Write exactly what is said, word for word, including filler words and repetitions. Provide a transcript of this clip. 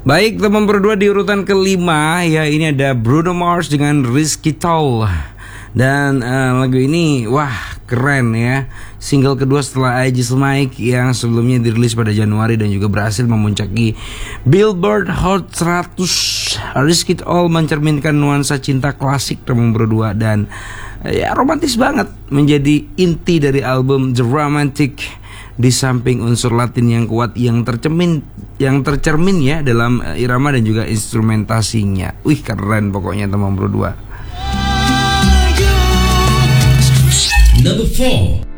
Baik, teman berdua di urutan kelima ya, ini ada Bruno Mars dengan Risky Toll. Dan uh, lagu ini wah keren ya. Single kedua setelah I Just Mike yang sebelumnya dirilis pada Januari dan juga berhasil memuncaki Billboard Hot seratus. Risky Toll mencerminkan nuansa cinta klasik teman berdua dan uh, ya romantis banget, menjadi inti dari album The Romantic. Di samping unsur Latin yang kuat yang tercermin yang tercermin ya dalam uh, irama dan juga instrumentasinya. Wih keren pokoknya teman berdua. Number four.